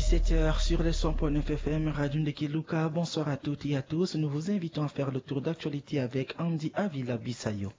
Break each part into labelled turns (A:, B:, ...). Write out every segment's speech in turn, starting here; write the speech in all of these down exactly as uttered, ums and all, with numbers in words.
A: dix-sept heures sur les cent point neuf F M, Radio Ndekeluka. Bonsoir à toutes et à tous. Nous vous invitons à faire le tour d'actualité avec Andy Avila Bissayo.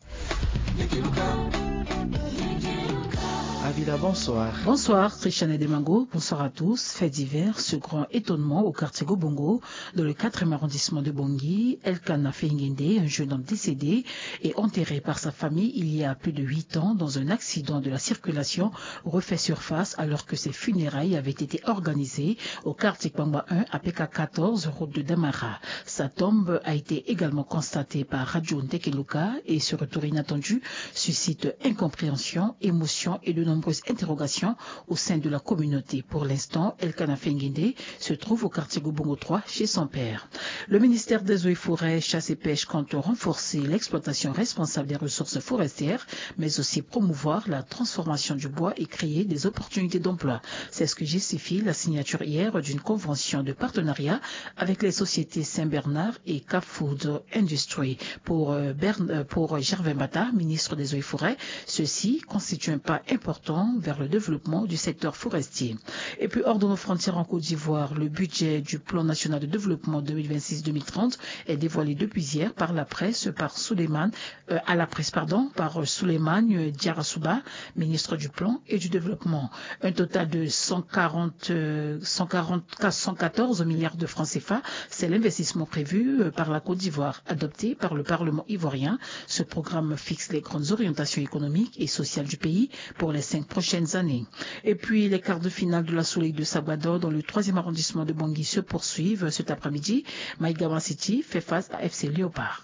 A: Avila, bonsoir.
B: Bonsoir, Christiane Demango. Bonsoir à tous. Fait divers, ce grand étonnement au quartier Gobongo, dans le quatrième arrondissement de Bangui. Elkana Fengende, un jeune homme décédé et enterré par sa famille il y a plus de huit ans dans un accident de la circulation, refait surface alors que ses funérailles avaient été organisées au quartier Kwamba un à P K quatorze, route de Damara. Sa tombe a été également constatée par Radio Ndekeluka et ce retour inattendu suscite incompréhension, émotion et de nombreuses interrogations au sein de la communauté. Pour l'instant, Elkana Fengende se trouve au quartier Gobongo trois chez son père. Le ministère des Eaux et Forêts, Chasse et Pêche compte renforcer l'exploitation responsable des ressources forestières, mais aussi promouvoir la transformation du bois et créer des opportunités d'emploi. C'est ce que justifie la signature hier d'une convention de partenariat avec les sociétés Saint-Bernard et Cap Food Industry. Pour, euh, Bern, pour Gervais Mbata, ministre des Eaux et Forêts, ceci constitue un pas important vers le développement du secteur forestier. Et puis hors de nos frontières en Côte d'Ivoire, le budget du plan national de développement deux mille vingt-six deux mille trente est dévoilé depuis hier par la presse par Souleymane euh, à la presse pardon par Souleymane Diarasouba, ministre du plan et du développement. Un total de cent quarante, cent quarante, cent quatorze milliards de francs C F A, c'est l'investissement prévu par la Côte d'Ivoire adopté par le Parlement ivoirien. Ce programme fixe les grandes orientations économiques et sociales du pays pour les cinq prochaines années. Et puis les quarts de finale de la Soleil de Sabador dans le troisième arrondissement de Bangui se poursuivent cet après-midi. Maïgama City fait face à F C Léopard.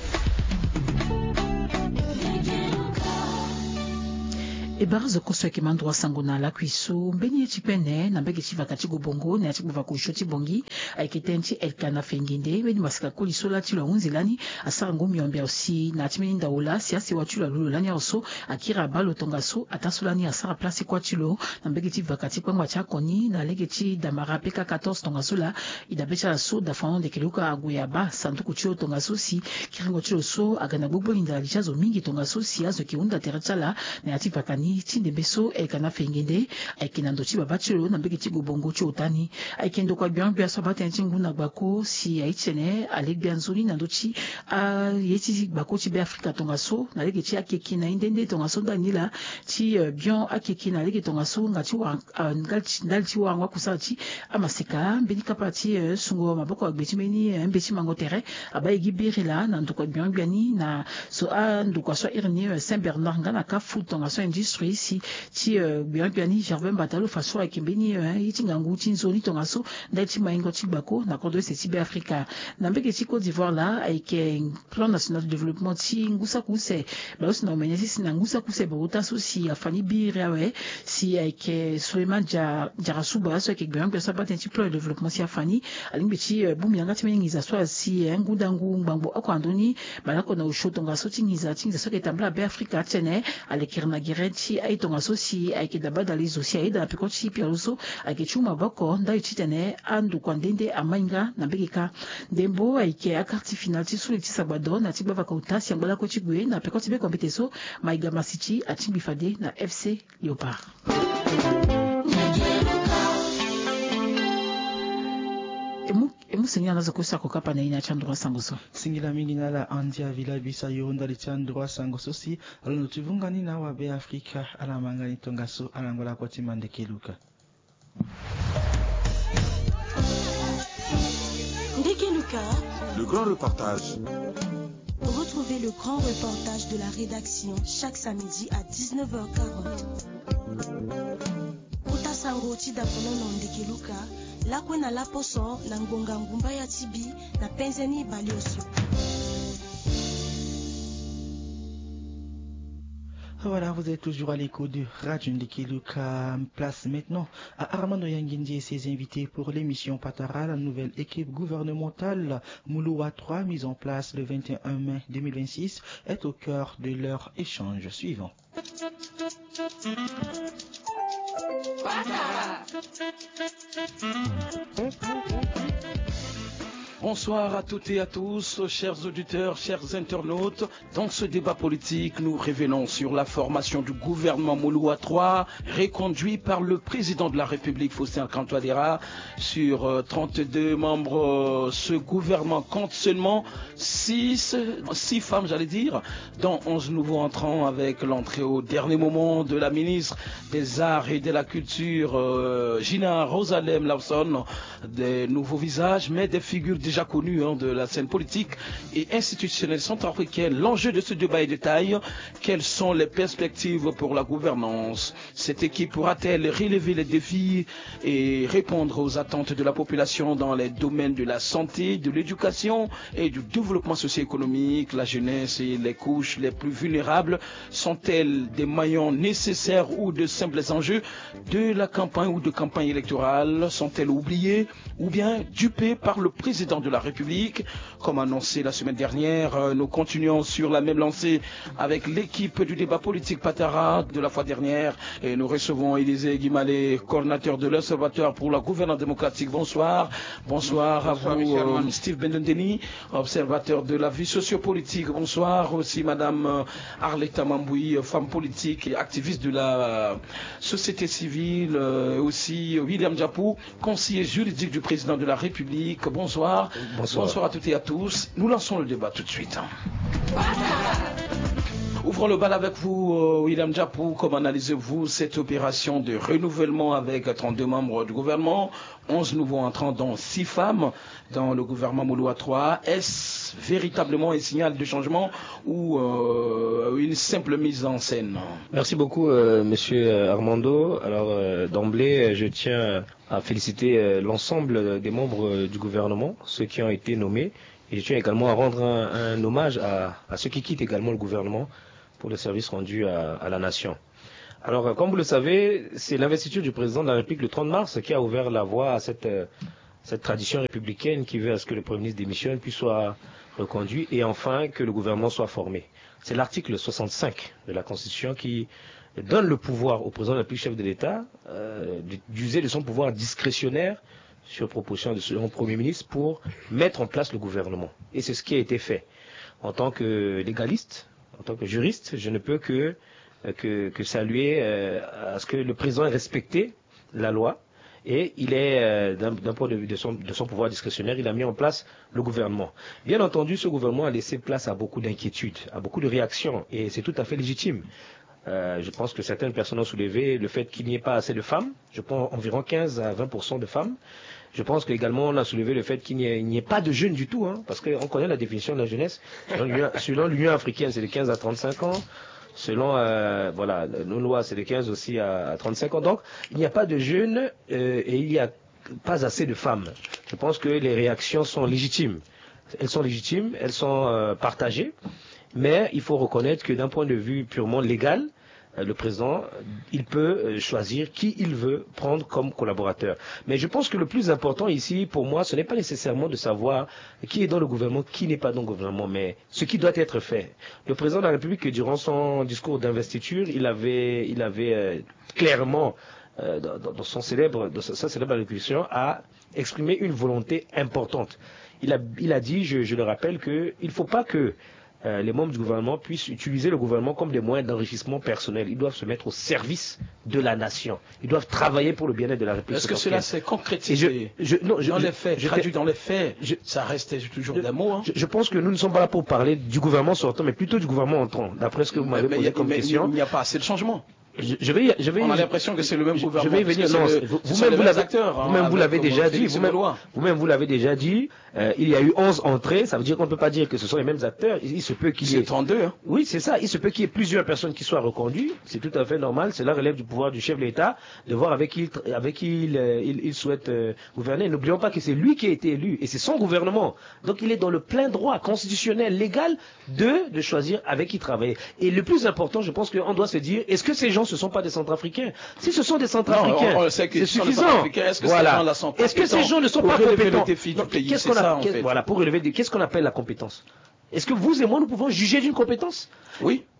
B: Ebarazo koso ke mandwa sangona la kwiso mbeni chipene na mbege chiva kati Gobongo na chibuva kushoti bongi aiketenti Elkana Fengende beni masika koliso la tilo unzilani asara ngumi ombia osi na chimeni ndaola siasi watula lulu lani oso akira balo tongaso atasolani asara place kwa tilo na mbege chiva kati kwa ngwacha koni na legechi Damara P K quatorze tongaso la idabecha la so da fano de keluka aguyaba santuku chilo tongaso si kiringo chilo so agana gbogbo inda lichazo mingi tongaso si azo kiunda terechala na yativa kani tinde beso Elkana Fengende aikinando chiba bachilo na mbege chigo bongo chotani aikendo kwa bien bien sabata ntingu na bako si aichene alegbe nzuri na ndochi a yeti bako chi be Afrika tongaso na lege chi akeki na indende tongaso danila chi bien akeki na lege tongaso ngati wa ngati ndalchi wa ngwa kusachi amaseka mbeni kapati sungo maboko agbeti meni mbeti mangotere abaigi birila na ndoko bien biani na so a ndoko so irni Saint Bernard ngana ka food tongaso industrie ici ti bien biani Gervais Mbata lo faso akimbeni yitingangu tinzoni tongaso ndati maingo tibako na kondo se tibe Africa na mbeke ti Côte d'Ivoire là avec plan national de développement ti ngusa kuse ba aussi na menesi sina ngusa kuse ba utaso si afani bira we si avec Souleymane Diarasouba so avec bien bien ça pas un petit plan de développement si afani alimbe ti bumi ngati meningiza so si ngudangu ngbango akwandoni balako na ushotongaso tingiza tingiza so ketambla be Africa tene alekirna gireti aitonga sosi aikidabada lizo si aida pikoti pialuso aikechuma bako ndai chitene andu kwa ndende amainga na mbekeka ndembo aike akarti final ti suli ti Sabador na tibava ka utasi angola ko chigwe na pikoti be kompeteso Maïgama City atimbi fade na F C Léopard. Emu emu senya nazo kosa kokapa na ina chandro sangoso
A: singila mingi na la Andy Avila Bissayo ndali chandro sangoso si alono tuvungani na wa be Afrika ala mangani tongaso ala ngola kwa timande keluka
C: Ndekeluka,
D: le grand reportage.
C: Retrouvez le grand reportage de la rédaction chaque samedi à dix-neuf heures quarante. Kota sango ti da kono na Ndekeluka la kwena la poso na ngonga ngumba ya tibi na penzeni balioso.
A: Voilà, vous êtes toujours à l'écoute de Radio Ndekeluka. Place maintenant à Armando Yanguindi et ses invités pour l'émission Patara, la nouvelle équipe gouvernementale Mouloua trois, mise en place le vingt et un mai deux mille vingt-six, est au cœur de leur échange suivant. Patara.
E: Bonsoir à toutes et à tous, chers auditeurs, chers internautes. Dans ce débat politique, nous révélons sur la formation du gouvernement Mouloua trois, reconduit par le président de la République, Faustin Archange Touadéra. Sur trente-deux membres, ce gouvernement compte seulement six, six femmes, j'allais dire, dont onze nouveaux entrants, avec l'entrée au dernier moment de la ministre des Arts et de la Culture, euh, Gina Rosalem Lawson. Des nouveaux visages, mais des figures déjà connues hein, de la scène politique et institutionnelle centrafricaine. L'enjeu de ce débat est de taille. Quelles sont les perspectives pour la gouvernance? Cette équipe pourra-t-elle relever les défis et répondre aux attentes de la population dans les domaines de la santé, de l'éducation et du développement socio-économique? La jeunesse et les couches les plus vulnérables sont-elles des maillons nécessaires ou de simples enjeux de la campagne ou de campagne électorale? Sont-elles oubliées ou bien dupées par le président de la République? Comme annoncé la semaine dernière, nous continuons sur la même lancée avec l'équipe du débat politique Patara de la fois dernière et nous recevons Élisée Guimalé, coordinateur de l'Observatoire pour la gouvernance démocratique. Bonsoir. Bonsoir, Bonsoir à vous, euh, Steve Bendendeni, observateur de la vie sociopolitique. Bonsoir aussi Madame Arleta Mamboui, femme politique et activiste de la société civile. Euh, aussi William Djapou, conseiller juridique du président de la République. Bonsoir. Bonsoir. Bonsoir à toutes et à tous. Nous lançons le débat tout de suite. Ouvrons le bal avec vous, euh, William Djapou. Comment analysez-vous cette opération de renouvellement avec trente-deux membres du gouvernement, onze nouveaux entrants, dont six femmes dans le gouvernement Mouloua trois? Est-ce véritablement un signal de changement ou euh, une simple mise en scène?
F: Merci beaucoup, euh, monsieur Armando. Alors, euh, d'emblée, je tiens à féliciter euh, l'ensemble des membres euh, du gouvernement, ceux qui ont été nommés. Et je tiens également à rendre un, un hommage à, à ceux qui quittent également le gouvernement pour le service rendu à, à la nation. Alors, comme vous le savez, c'est l'investiture du président de la République le trente mars qui a ouvert la voie à cette, cette tradition républicaine qui veut à ce que le Premier ministre démissionne, puis soit reconduit, et enfin que le gouvernement soit formé. C'est l'article soixante-cinq de la Constitution qui donne le pouvoir au président de la République, chef de l'État, euh, d'user de son pouvoir discrétionnaire sur proposition de son Premier ministre pour mettre en place le gouvernement. Et c'est ce qui a été fait. En tant que légaliste, en tant que juriste, je ne peux que, que, que saluer euh, à ce que le président ait respecté la loi et il est, euh, d'un point de vue de son, de son pouvoir discrétionnaire, il a mis en place le gouvernement. Bien entendu, ce gouvernement a laissé place à beaucoup d'inquiétudes, à beaucoup de réactions et c'est tout à fait légitime. Euh, je pense que certaines personnes ont soulevé le fait qu'il n'y ait pas assez de femmes. Je pense environ quinze à vingt pour cent de femmes. Je pense qu'également on a soulevé le fait qu'il n'y ait, ait pas de jeunes du tout, hein, parce qu'on connaît la définition de la jeunesse. Selon l'Union africaine, c'est de quinze à trente-cinq ans. Selon euh, voilà, nos lois, c'est de quinze aussi à, à trente-cinq ans. Donc, il n'y a pas de jeunes euh, et il n'y a pas assez de femmes. Je pense que les réactions sont légitimes. Elles sont légitimes, elles sont euh, partagées, mais il faut reconnaître que d'un point de vue purement légal, le président, il peut choisir qui il veut prendre comme collaborateur. Mais je pense que le plus important ici, pour moi, ce n'est pas nécessairement de savoir qui est dans le gouvernement, qui n'est pas dans le gouvernement, mais ce qui doit être fait. Le président de la République, durant son discours d'investiture, il avait, il avait euh, clairement, euh, dans, dans son célèbre, dans sa célèbre allocution, a exprimé une volonté importante. Il a, il a dit, je, je le rappelle, qu'il ne faut pas que Euh, les membres du gouvernement puissent utiliser le gouvernement comme des moyens d'enrichissement personnel. Ils doivent se mettre au service de la nation. Ils doivent travailler pour le bien-être de la République.
E: Est-ce que cela s'est concrétisé je, je, non, je, dans je, les faits, je, traduit dans les faits, je, ça restait toujours des mots. Hein.
F: Je, je pense que nous ne sommes pas là pour parler du gouvernement sortant, mais plutôt du gouvernement entrant, d'après ce que vous m'avez posé comme
E: mais,
F: question.
E: Il n'y a pas assez de changement.
F: Je, je vais, je vais,
E: on a l'impression que c'est le même
F: je,
E: gouvernement.
F: Je vais venir. Non,
E: le,
F: vous-même vous l'avez, vous-même vous l'avez déjà dit. Vous-même, vous-même vous l'avez déjà dit. Euh, il y a eu onze entrées. Ça veut dire qu'on ne peut pas dire que ce sont les mêmes acteurs. Il, il se peut qu'il y ait
E: trente-deux. Hein.
F: Oui, c'est ça. Il se peut qu'il y ait plusieurs personnes qui soient reconduites. C'est tout à fait normal. Cela relève du pouvoir du chef de l'État de voir avec qui il, avec qui il, euh, il, il souhaite euh, gouverner. N'oublions pas que c'est lui qui a été élu et c'est son gouvernement. Donc il est dans le plein droit constitutionnel, légal de de choisir avec qui travailler. Et le plus important, je pense qu'on doit se dire, est-ce que ces gens ne sont pas des Centrafricains? Si ce sont des Centrafricains, c'est suffisant.
E: Est-ce que,
F: voilà. Est-ce que ces gens ne sont pas compétents?
E: Qu'est-ce qu'on
F: a, en fait. Voilà, pour relever des, qu'est-ce qu'on appelle la compétence? Est-ce que vous et moi nous pouvons juger d'une compétence?
E: Oui.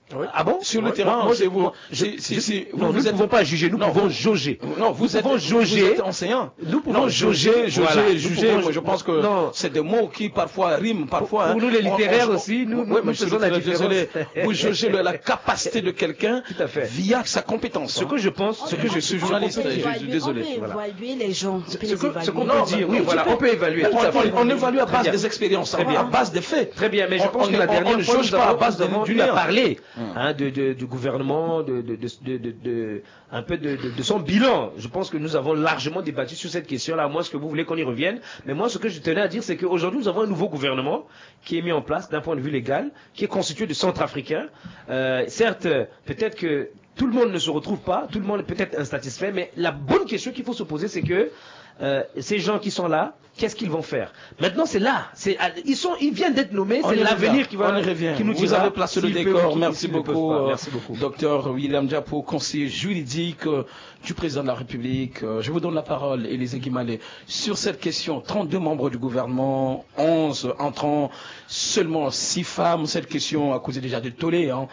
F: Oui. Ah bon?
E: Sur le
F: oui.
E: terrain,
F: moi,
E: c'est vous.
F: moi,
E: je,
F: je,
E: si,
F: je,
E: si,
F: non,
E: vous
F: nous ne
E: êtes...
F: pouvons pas juger, nous
E: non,
F: pouvons
E: vous,
F: jauger.
E: Non, vous,
F: nous
E: êtes,
F: pouvons jauger.
E: Vous êtes enseignant.
F: Nous pouvons
E: non,
F: jauger.
E: Juger,
F: voilà.
E: juger.
F: Pouvons,
E: moi, je pense que c'est des mots qui parfois riment, parfois.
F: Pour, pour
E: hein,
F: nous, les littéraires
E: on, on,
F: aussi, nous,
E: oui,
F: nous,
E: nous
F: faisons la différence.
E: Désolé, vous jugez la capacité de quelqu'un via sa compétence.
F: Ce que je pense, ce que je suis journaliste, je suis désolé.
C: On peut évaluer les gens.
F: Ce qu'on peut dire, oui, voilà, on peut évaluer.
E: On évalue à base des expériences, à base des faits.
F: Très bien, mais je pense que la dernière fois, nous avons dû parler du gouvernement, de, de, de, de, de, de, un peu de, de, de son bilan. Je pense que nous avons largement débattu sur cette question-là. Moi, ce que vous voulez qu'on y revienne. Mais moi, ce que je tenais à dire, c'est qu'aujourd'hui, nous avons un nouveau gouvernement qui est mis en place d'un point de vue légal, qui est constitué de Centrafricains. Euh, certes, peut-être que tout le monde ne se retrouve pas, tout le monde est peut-être insatisfait, mais la bonne question qu'il faut se poser, c'est que euh, ces gens qui sont là, qu'est-ce qu'ils vont faire? Maintenant, c'est là. C'est, ils, sont, ils viennent d'être nommés, c'est l'avenir qui va
E: qui nous
F: dira.
E: Vous avez placé le décor. Merci beaucoup,
F: euh, Merci beaucoup.
E: Docteur William Diapo, conseiller juridique euh, du président de la République. Euh, je vous donne la parole, Élisée Guimalé, sur cette question. trente-deux membres du gouvernement, onze entrants, seulement six femmes. Cette question a causé déjà de tollé. Hein.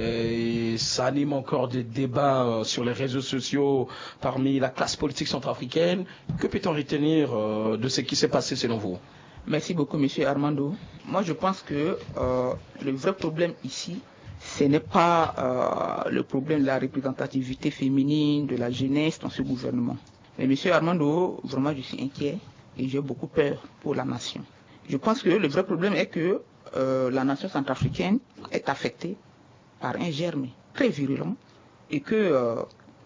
E: Et ça anime encore des débats euh, sur les réseaux sociaux parmi la classe politique centrafricaine. Que peut-on retenir euh, de ce qui s'est passé selon vous?
G: Merci beaucoup, Monsieur Armando. Moi, je pense que euh, le vrai problème ici, ce n'est pas euh, le problème de la représentativité féminine, de la jeunesse dans ce gouvernement. Mais Monsieur Armando, vraiment, je suis inquiet et j'ai beaucoup peur pour la nation. Je pense que le vrai problème est que euh, la nation centrafricaine est affectée par un germe très virulent et que euh,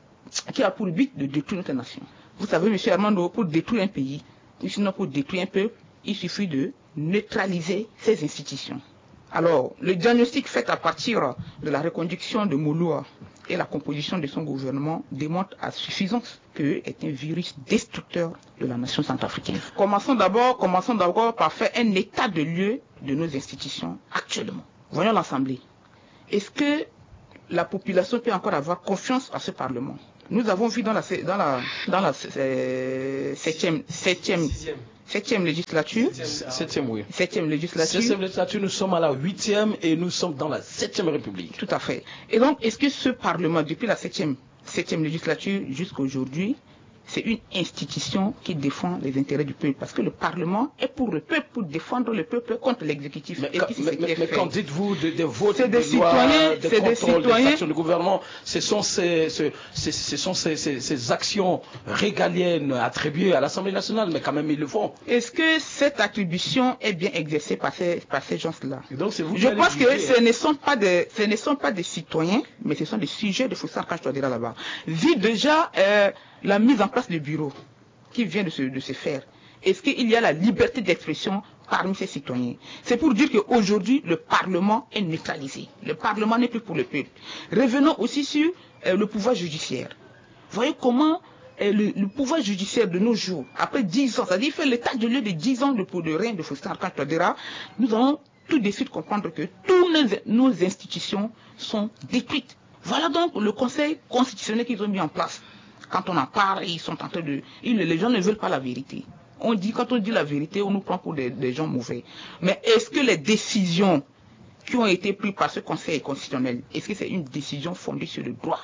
G: qui a pour but de détruire notre nation. Vous savez, Monsieur Armando, pour détruire un pays, ou sinon pour détruire un peuple, il suffit de neutraliser ces institutions. Alors, le diagnostic fait à partir de la reconduction de Mouloua et la composition de son gouvernement démontre à suffisance qu'il est un virus destructeur de la nation centrafricaine. Commençons d'abord, commençons d'abord par faire un état de lieu de nos institutions actuellement. Voyons l'Assemblée. Est-ce que la population peut encore avoir confiance à ce Parlement? Nous avons vu dans la dans la dans la euh, septième septième septième législature.
E: Septième, oui.
G: Septième législature.
E: Septième législature, nous sommes à la huitième et nous sommes dans la septième République.
G: Tout à fait. Et donc, est-ce que ce Parlement, depuis la septième septième législature jusqu'à aujourd'hui, c'est une institution qui défend les intérêts du peuple? Parce que le Parlement est pour le peuple, pour défendre le peuple contre l'exécutif.
E: Mais, mais, mais, mais quand dites-vous de, de votes,
G: c'est des
E: de
G: citoyens,
E: lois, de
G: c'est des citoyens.
E: des actions du gouvernement, ce sont ces, ce, ce, ce sont ces, ces, ces actions régaliennes attribuées à l'Assemblée nationale, mais quand même ils le font.
G: Est-ce que cette attribution est bien exercée par ces, par ces gens-là?
E: Donc c'est vous.
G: Je pense que ce ne sont pas des, ce ne sont pas des citoyens, mais ce sont des sujets de Foussard quand je dois dire là-bas. Vu déjà euh, la mise en place du bureau qui vient de se, de se faire, est-ce qu'il y a la liberté d'expression parmi ces citoyens? C'est pour dire qu'aujourd'hui, le Parlement est neutralisé. Le Parlement n'est plus pour le peuple. Revenons aussi sur euh, le pouvoir judiciaire. Voyez comment euh, le, le pouvoir judiciaire de nos jours, après dix ans, c'est-à-dire faire l'état de lieu de dix ans de, de règne de Faustin Touadéra, nous allons tout de suite comprendre que toutes nos, nos institutions sont détruites. Voilà donc le conseil constitutionnel qu'ils ont mis en place. Quand on en parle, ils sont en train de... Ils, les gens ne veulent pas la vérité. On dit, quand on dit la vérité, on nous prend pour des, des gens mauvais. Mais est-ce que les décisions qui ont été prises par ce conseil constitutionnel, est-ce que c'est une décision fondée sur le droit?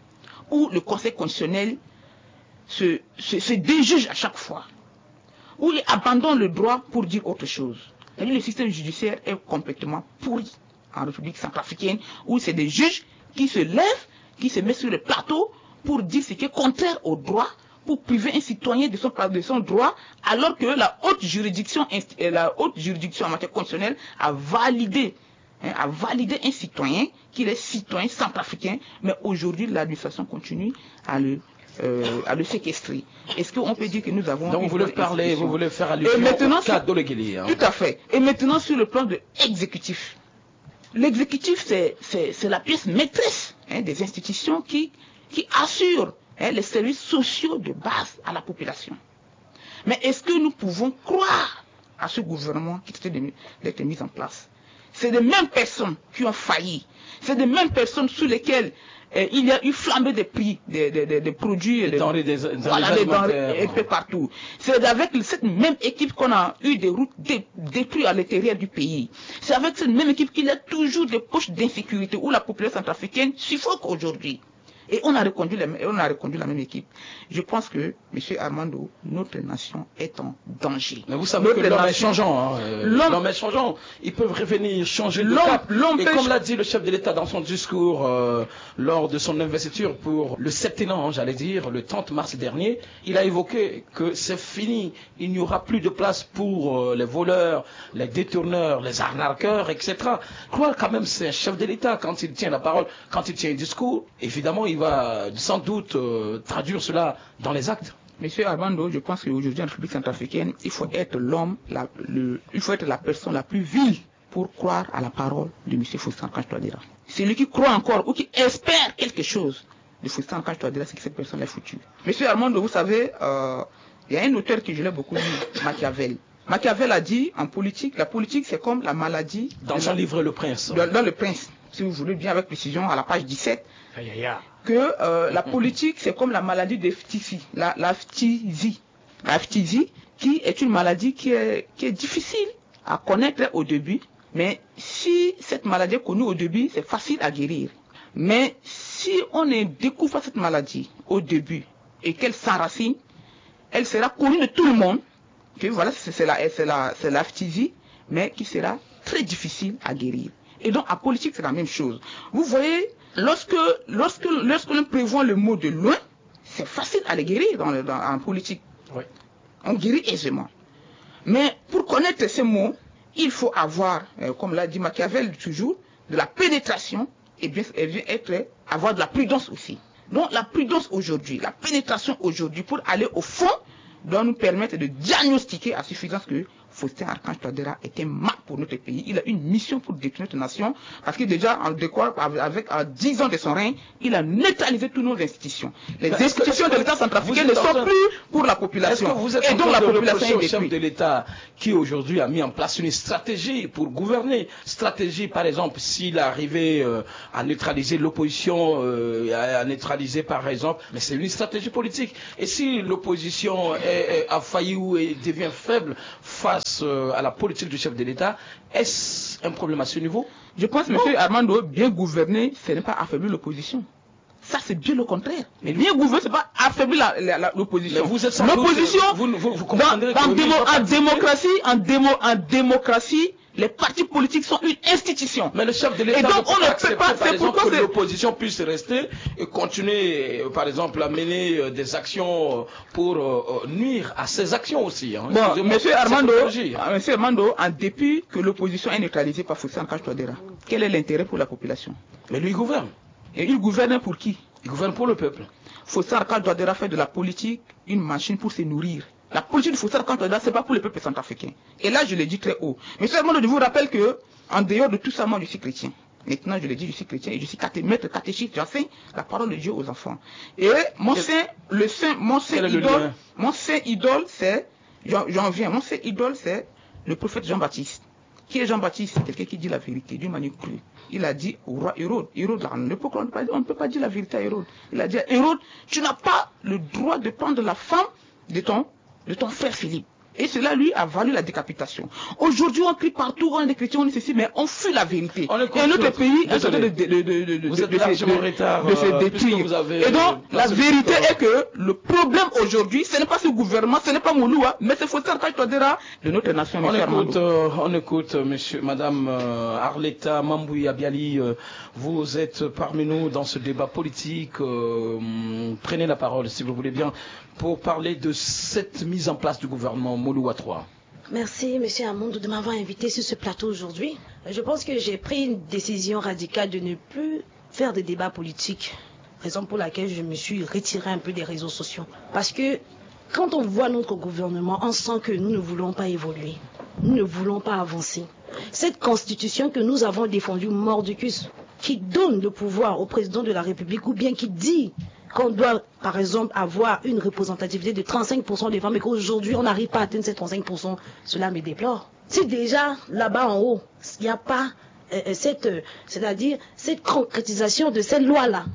G: Ou le conseil constitutionnel se, se, se déjuge à chaque fois? Ou il abandonne le droit pour dire autre chose? Le système judiciaire est complètement pourri en République centrafricaine, où c'est des juges qui se lèvent, qui se mettent sur le plateau pour dire ce qui est contraire au droit, pour priver un citoyen de son, de son droit, alors que la haute juridiction, la haute juridiction en matière constitutionnelle a validé, hein, a validé un citoyen qu'il est citoyen centrafricain, mais aujourd'hui l'administration continue à le, euh, à le séquestrer. Est-ce qu'on peut dire que nous avons...
E: Donc vous voulez parler, vous voulez faire allusion
G: au
E: cas d'Olegueli, hein.
G: Tout à fait. Et maintenant sur le plan de exécutif. L'exécutif, c'est la pièce maîtresse, hein, des institutions qui, qui assurent, hein, les services sociaux de base à la population. Mais est-ce que nous pouvons croire à ce gouvernement qui était d'être mis en place? C'est les mêmes personnes qui ont failli. C'est les mêmes personnes sous lesquelles Et il y a eu flambée des prix des, des, des, des produits,
E: des denrées, des, des
G: voilà, des denrées un peu partout. C'est avec cette même équipe qu'on a eu des routes dé, détruites à l'intérieur du pays. C'est avec cette même équipe qu'il y a toujours des poches d'insécurité où la population centrafricaine suffoque aujourd'hui. Et on a reconduit, les, on a reconduit la même équipe. Je pense que, M. Armando, notre nation est en danger.
E: Mais vous savez
G: notre
E: que l'homme
G: nation,
E: est changeant. Hein. L'homme est changeant. Ils peuvent revenir, changer de cap. Et comme l'a dit le chef de l'État dans son discours euh, lors de son investiture pour le septennat, j'allais dire, le trente mars dernier, il a évoqué que c'est fini. Il n'y aura plus de place pour euh, les voleurs, les détourneurs, les arnaqueurs, et cetera. Je crois quand même c'est un chef de l'État quand il tient la parole, quand il tient un discours. Évidemment, il va sans doute euh, traduire cela dans les actes.
G: Monsieur Armando, je pense qu'aujourd'hui en République centrafricaine, il faut être l'homme, la, le, il faut être la personne la plus vile pour croire à la parole de M. Faustin Archange Touadéra. Celui qui croit encore ou qui espère quelque chose de Faustin Archange Touadéra, c'est que cette personne est foutue. Monsieur Armando, vous savez, euh, il y a un auteur que je l'ai beaucoup lu, Machiavel. Machiavel a dit en politique, la politique c'est comme la maladie.
E: Dans son livre Le Prince.
G: Dans, dans Le Prince, si vous voulez bien avec précision, à la page dix-sept. Aïe, aïe, aïe. Que euh, la politique c'est comme la maladie de phtisie, la, la phtisie, la phtisie qui est une maladie qui est, qui est difficile à connaître au début, mais si cette maladie est connue au début, c'est facile à guérir. Mais si on ne découvre pas cette maladie au début et qu'elle s'enracine, elle sera connue de tout le monde, que voilà, c'est la, c'est la, c'est la phtisie, mais qui sera très difficile à guérir. Et donc, en politique, c'est la même chose. Vous voyez, lorsque, lorsque, lorsque l'on prévoit le mot de loin, c'est facile à les guérir dans le, dans, en politique. Oui. On guérit aisément. Mais pour connaître ces mots, il faut avoir, euh, comme l'a dit Machiavel toujours, de la pénétration et bien, et bien être, avoir de la prudence aussi. Donc, la prudence aujourd'hui, la pénétration aujourd'hui pour aller au fond, doit nous permettre de diagnostiquer à suffisance que Faustin Archange Touadéra était mal pour notre pays. Il a une mission pour détruire notre nation, parce que déjà, en décor, avec en dix ans de son règne, il a neutralisé toutes nos institutions. Les mais institutions de l'État centrafricain ne sont plus pour la population.
E: Est-ce que vous êtes
G: et donc la population
E: est au chef de l'État qui aujourd'hui a mis en place une stratégie pour gouverner? Stratégie, par exemple, s'il arrivait euh, à neutraliser l'opposition, euh, à, à neutraliser par exemple, mais c'est une stratégie politique. Et si l'opposition a failli ou est, devient faible face à la politique du chef de l'État, est-ce un problème à ce niveau?
G: Je pense, M. Armando, bien gouverner, ce n'est pas affaiblir l'opposition. Ça, c'est bien le contraire. Mais bien gouverner, ce n'est pas affaiblir l'opposition. L'opposition,
E: vous, vous, vous
G: dans, dans démo, en démocratie, en, démo, en démocratie, les partis politiques sont une institution.
E: Mais le chef de l'État ne peut pas accepter, par exemple, que l'opposition puisse rester et continuer, par exemple, à mener des actions pour euh, nuire à ses actions aussi. Hein.
G: Bon, Monsieur Armando, Monsieur Armando, en dépit que l'opposition est neutralisée par Faustin Archange Touadéra, quel est l'intérêt pour la population?
E: Mais lui, il gouverne.
G: Et il gouverne pour qui?
E: Il gouverne pour le peuple.
G: Faustin Archange Touadéra fait de la politique une machine pour se nourrir. La politique de Faustin Archange Touadéra, ce n'est pas pour le peuple centrafricain. Et là, je le dis très haut. Mais seulement, je vous rappelle que, en dehors de tout ça, moi, je suis chrétien. Maintenant, je le dis, je suis chrétien et je suis caté, maître catéchiste. J'enseigne la parole de Dieu aux enfants. Et mon saint, le saint, mon saint idole, mon saint idole, c'est, j'en viens, mon saint idole, c'est le prophète Jean-Baptiste. Qui est Jean-Baptiste? C'est quelqu'un qui dit la vérité d'une manière crue. Il a dit au roi Hérode, Hérode, là, on ne peut, on ne peut pas dire la vérité à Hérode. Il a dit à Hérode, tu n'as pas le droit de prendre la femme de ton de ton frère Philippe. Et cela lui a valu la décapitation. Aujourd'hui, on crie partout, on est des chrétiens, on est ceci, mais on fuit la vérité. Et notre pays est en train de, de, de, de, de, de, de,
E: retard,
G: de se détruire. Et donc, la vérité est que le problème aujourd'hui, ce n'est pas ce gouvernement, ce n'est pas Mouloua, mais c'est Faustin Archange Touadéra de notre nation.
E: On écoute, euh, on écoute, monsieur, madame euh, Arleta Mambouy Abiali, euh, vous êtes parmi nous dans ce débat politique. Euh, prenez la parole, si vous voulez bien, pour parler de cette mise en place du gouvernement Mouloua trois.
H: Merci, monsieur Armando, de m'avoir invité sur ce plateau aujourd'hui. Je pense que j'ai pris une décision radicale de ne plus faire des débats politiques, raison pour laquelle je me suis retiré un peu des réseaux sociaux. Parce que quand on voit notre gouvernement, on sent que nous ne voulons pas évoluer, nous ne voulons pas avancer. Cette constitution que nous avons défendue mordicus, qui donne le pouvoir au président de la République, ou bien qui dit qu'on doit, par exemple, avoir une représentativité de trente-cinq pour cent des femmes et qu'aujourd'hui, on n'arrive pas à atteindre ces trente-cinq pour cent, cela me déplore. Si déjà, là-bas en haut, il n'y a pas euh, cette, euh, c'est-à-dire cette concrétisation de cette loi-là,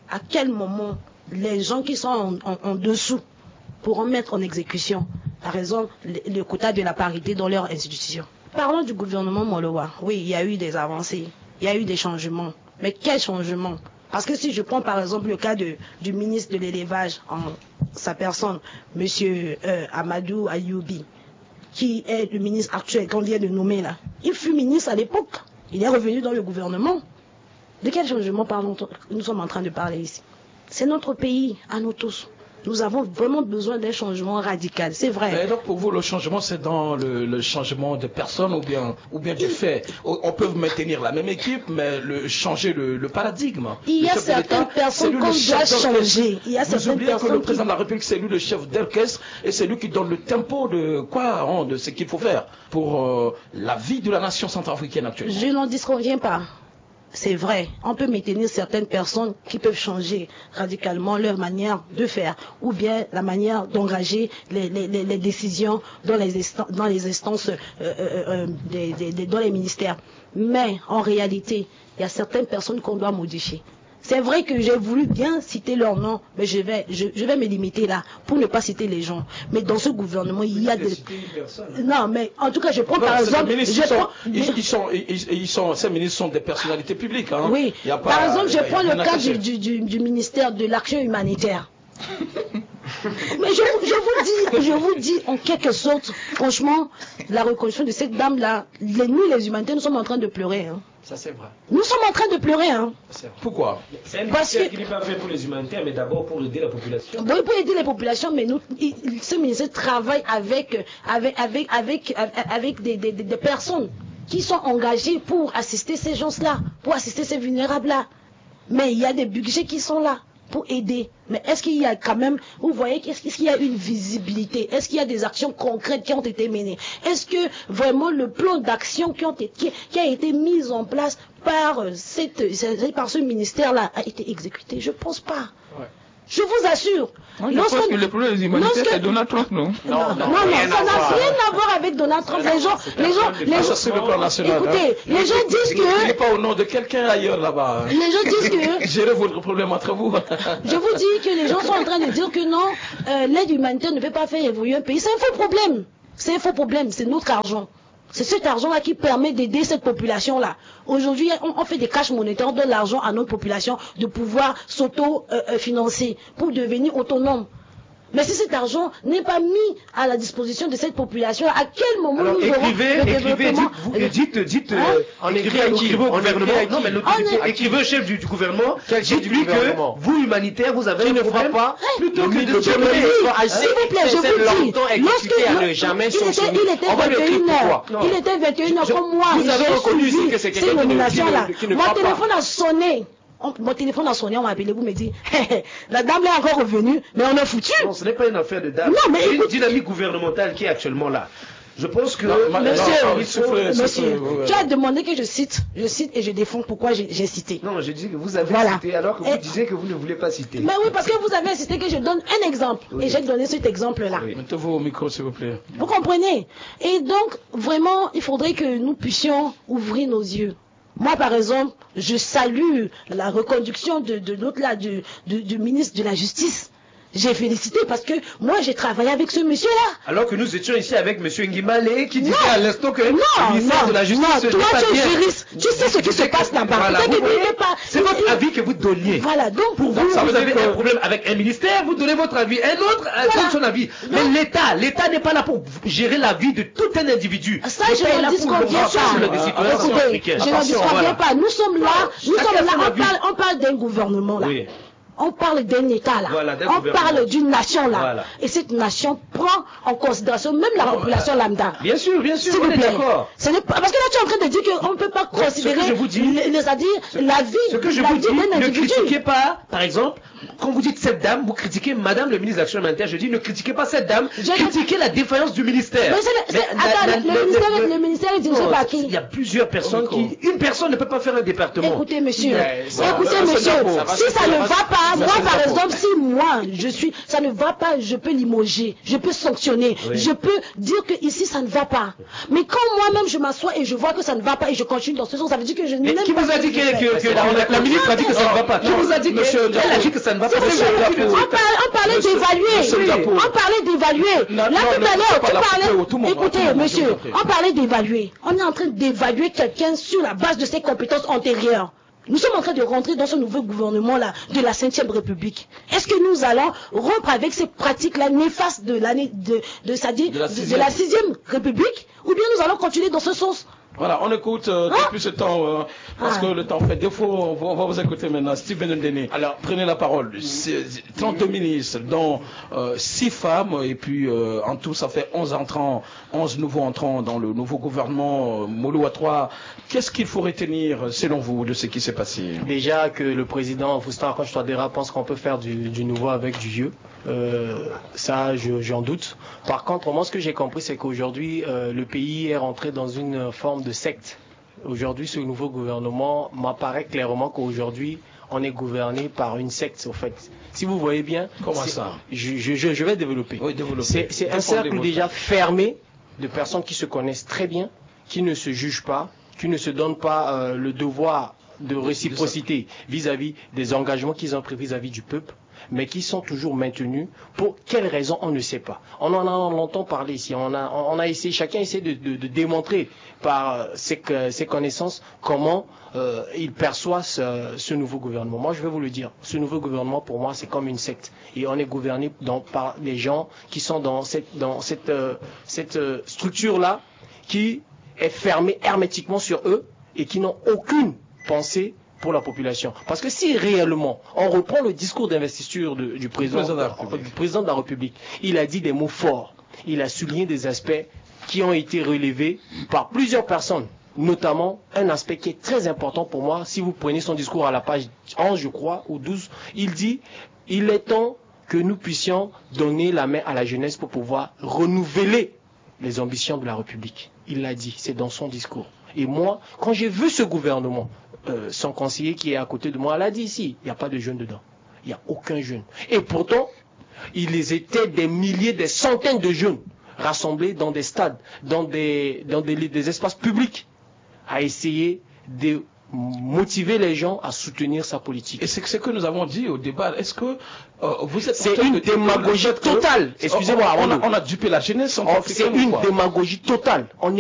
H: à quel moment les gens qui sont en, en, en dessous pourront mettre en exécution, par exemple, le, le quota de la parité dans leur institution. Parlons du gouvernement Molowa. Oui, il y a eu des avancées, il y a eu des changements. Mais quels changements? Parce que si je prends par exemple le cas de, du ministre de l'élevage en sa personne, M. Euh, Amadou Ayoubi, qui est le ministre actuel qu'on vient de nommer là. Il fut ministre à l'époque. Il est revenu dans le gouvernement. De quel changement parlons nous sommes en train de parler ici? C'est notre pays, à nous tous. Nous avons vraiment besoin d'un changement radical, c'est vrai.
E: Et donc pour vous, le changement, c'est dans le, le changement de personnes ou bien, ou bien des faits. On peut maintenir la même équipe, mais le, changer le, le paradigme.
H: Il y a certaines personnes qu'on doit changer. Il y a certaines personnes
E: que le président de la République, c'est lui le chef d'orchestre et c'est lui qui donne le tempo de quoi, hein, de ce qu'il faut faire pour euh, la vie de la nation centrafricaine actuellement.
H: Je n'en disconviens pas. C'est vrai, on peut maintenir certaines personnes qui peuvent changer radicalement leur manière de faire ou bien la manière d'engager les, les, les, les décisions dans les, dans les instances, euh, euh, des, des, des, dans les ministères. Mais en réalité, il y a certaines personnes qu'on doit modifier. C'est vrai que j'ai voulu bien citer leur nom, mais je vais, je, je vais me limiter là pour ne pas citer les gens. Mais dans ce gouvernement, il y a des... Non, mais en tout cas, je prends non, par exemple... Je
E: ils,
H: prends...
E: Sont, ils, ils, sont, ils, ils sont... Ces ministres sont des personnalités publiques. Hein.
H: Oui,
E: il y a pas,
H: par exemple, je prends le cas du,
E: du,
H: du, du ministère de l'Action humanitaire. Mais je, je vous dis, je vous dis en quelque sorte, franchement, la reconstruction de cette dame-là, les, nous les humanitaires, nous sommes en train de pleurer. Hein.
F: Ça c'est vrai.
H: Nous sommes en train de pleurer. Hein.
E: Pourquoi?
F: C'est un ministère qui n'est pas fait pour les humanitaires, mais d'abord pour aider la population.
H: Oui, pour aider les populations, mais nous, il, ce ministère travaille avec, avec, avec, avec, avec des, des, des personnes qui sont engagées pour assister ces gens-là, pour assister ces vulnérables-là. Mais il y a des budgets qui sont là pour aider. Mais est-ce qu'il y a quand même, vous voyez, est-ce qu'il y a une visibilité? Est-ce qu'il y a des actions concrètes qui ont été menées? Est-ce que vraiment le plan d'action qui, qui, qui a été mis en place par, cette, par ce ministère-là a été exécuté? Je ne pense pas. Ouais. Je vous assure.
G: Moi, je pense que le problème des humanitaires, c'est Donald Trump, non?
H: Non, non, non, non, ça n'a rien à voir avec Donald Trump. Les gens, les gens, les gens,
E: c'est le plan national.
H: Écoutez, hein. les gens disent que...
E: Il n'est pas au nom de quelqu'un ailleurs là-bas.
H: Les gens disent que...
E: Gérez votre problème entre vous.
H: Je vous dis que les gens sont en train de dire que non, euh, l'aide humanitaire ne peut pas faire évoluer un pays. C'est un faux problème. C'est un faux problème. C'est notre argent. C'est cet argent-là qui permet d'aider cette population-là. Aujourd'hui, on, on fait des cash monétaires, on donne l'argent à notre population de pouvoir s'auto-financer pour devenir autonome. Mais si cet argent n'est pas mis à la disposition de cette population, à quel moment
F: alors,
H: nous
F: écrivez,
H: aurons le
F: écrivez,
H: développement?
F: Dites, dites, dites,
H: hein?
F: euh, en écrivez à qui? Au gouvernement. Non, mais le, écrivez au chef du, du gouvernement. Dites-lui que vous, humanitaire, vous avez un problème pas plutôt que de dire.
H: S'il vous plaît, je vous dis, lorsque il était vingt et une heures, il était vingt et une heures comme moi,
F: vous avez reconnu ici que c'est
H: ces nominations-là. Mon téléphone a sonné. On, mon téléphone a sonné, on m'a appelé, vous me dites, la dame est encore revenue, mais on est foutu.
F: Non, ce n'est pas une affaire de dame.
H: Non, mais
F: c'est une dynamique gouvernementale qui est actuellement là. Je pense que...
H: Non, monsieur,
E: non,
H: il faut, monsieur, monsieur ouais. Tu as demandé que je cite, je cite et je défends pourquoi j'ai cité.
F: Non, je dis que vous avez
H: voilà.
F: cité alors que
H: et...
F: vous disiez que vous ne voulez pas citer.
H: Mais oui, parce que vous avez insisté que je donne un exemple. Oui. Et j'ai donné cet exemple-là.
E: Oui. Mettez-vous au micro, s'il vous plaît.
H: Vous comprenez? Et donc, vraiment, il faudrait que nous puissions ouvrir nos yeux. Moi, par exemple, je salue la reconduction de, de l'autre là, du, du, du ministre de la Justice. J'ai félicité parce que moi, j'ai travaillé avec ce monsieur-là.
F: Alors que nous étions ici avec monsieur Ngimale qui disait
H: non,
F: à l'instant que
H: non,
F: le ministère
H: non,
F: de la Justice
H: non,
F: ne
H: toi,
F: pas
H: tu es
F: bien.
H: juriste. Tu sais ce qui se passe là-bas.
F: Voilà, c'est votre avis que vous donniez.
H: Voilà, donc
F: pour vous, vous avez un problème avec un ministère, vous donnez votre avis. Un autre donne son avis. Mais l'État, l'État n'est pas là pour gérer la vie de tout un individu.
H: Ça, je n'en disconviens pas. Écoutez, je n'en disconviens pas. Nous sommes là, nous sommes là, on parle d'un gouvernement là. On parle d'un État là,
F: voilà,
H: on parle d'une nation là, voilà. Et cette nation prend en considération même la non, population lambda.
F: Bien sûr, bien sûr, on est d'accord.
H: Parce que là tu es en train de dire qu'on ne peut pas considérer,
F: ce que je vous dis,
H: c'est-à-dire la vie,
F: ce que je
H: la
F: vous
H: vie
F: dis,
H: d'un
F: ne
H: individu.
F: critiquez pas, par exemple, quand vous dites cette dame, vous critiquez Madame le ministre de l'Action humanitaire. Je dis ne critiquez pas cette dame, je critiquez la défaillance du ministère.
H: Mais c'est, c'est, mais, attends, la, le, le, ministère, le, le ministère est dirigé par qui?
F: Il y a plusieurs personnes qui, une personne ne peut pas faire un département.
H: Écoutez monsieur, écoutez monsieur, si ça ne va pas moi, moi par exemple, si moi, je suis, ça ne va pas, je peux limoger, je peux sanctionner, oui. je peux dire que ici ça ne va pas. Mais quand moi-même je m'assois et je vois que ça ne va pas et je continue dans ce sens, ça veut dire que je n'ai même
F: qui
H: pas...
F: Qui vous a dit que, que, que la, la ministre a dit que ça ne va pas? Qui vous a dit qu'elle a dit que ça ne va pas?
H: On parlait d'évaluer, on parlait d'évaluer. Là tout à l'heure, tu parlais, écoutez monsieur, on parlait d'évaluer. On est en train d'évaluer quelqu'un sur la base de ses compétences antérieures. Nous sommes en train de rentrer dans ce nouveau gouvernement-là de la cinquième République. Est-ce que nous allons rompre avec ces pratiques-là néfastes de l'année de, de, de, de, de, de la sixième République, ou bien nous allons continuer dans ce sens?
E: Voilà, on écoute euh,
H: hein?
E: depuis ce temps, euh, parce ah. que le temps fait défaut, on va, on va vous écouter maintenant. Stephen Ndene, alors prenez la parole. trente ministres, dont euh, six femmes, et puis euh, en tout ça fait onze entrants, onze nouveaux entrants dans le nouveau gouvernement euh, Mouloua trois. Qu'est-ce qu'il faut retenir, selon vous, de ce qui s'est passé?
I: Déjà que le président Faustin Archange-Touadéra pense qu'on peut faire du, du nouveau avec du vieux. Euh, ça, j'en doute. Par contre, moi, ce que j'ai compris, c'est qu'aujourd'hui, euh, le pays est rentré dans une forme de secte. Aujourd'hui, ce nouveau gouvernement m'apparaît clairement qu'aujourd'hui, on est gouverné par une secte, au fait. Si vous voyez bien...
E: Comment ça?
I: je, je, je vais développer.
E: Oui, développer.
I: C'est un cercle déjà fermé de personnes qui se connaissent très bien, qui ne se jugent pas, qui ne se donnent pas euh, le devoir de réciprocité vis-à-vis des engagements qu'ils ont pris vis-à-vis du peuple, mais qui sont toujours maintenus. Pour quelles raisons, on ne sait pas. On en a longtemps parlé ici. On a, on a essayé, chacun essaie de, de, de démontrer par ses, ses connaissances comment euh, il perçoit ce, ce nouveau gouvernement. Moi, je vais vous le dire. Ce nouveau gouvernement, pour moi, c'est comme une secte. Et on est gouverné dans, par les gens qui sont dans cette, dans cette, euh, cette euh, structure-là, qui est fermée hermétiquement sur eux et qui n'ont aucune pensée pour la population. Parce que si réellement on reprend le discours d'investiture du président, président, de la République. président de la République, il a dit des mots forts. Il a souligné des aspects qui ont été relevés par plusieurs personnes. Notamment un aspect qui est très important pour moi. Si vous prenez son discours à la page onze, je crois, ou douze, il dit « Il est temps que nous puissions donner la main à la jeunesse pour pouvoir renouveler les ambitions de la République. » Il l'a dit, c'est dans son discours. Et moi, quand j'ai vu ce gouvernement, euh, son conseiller qui est à côté de moi l'a dit ici, il n'y a pas de jeunes dedans. Il n'y a aucun jeune. Et pourtant, ils étaient des milliers, des centaines de jeunes rassemblés dans des stades, dans des, dans des, des espaces publics, à essayer de motiver les gens à soutenir sa politique.
E: Et c'est ce que nous avons dit au débat. Est-ce que euh, vous êtes...
I: C'est une démagogie totale. Excusez-moi.
E: On, on, on a dupé la jeunesse.
I: C'est une démagogie totale. On